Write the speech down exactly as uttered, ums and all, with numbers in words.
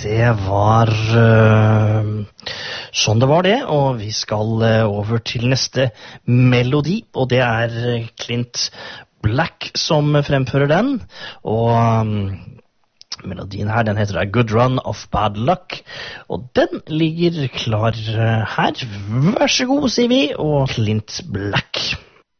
Det var uh, sånn det var det, og vi skal uh, over til neste melodi, og det er Clint Black som fremfører den, og um, melodien her, den heter A Good Run of Bad Luck, og den ligger klar uh, her. Vær så god, sier vi, og Clint Black.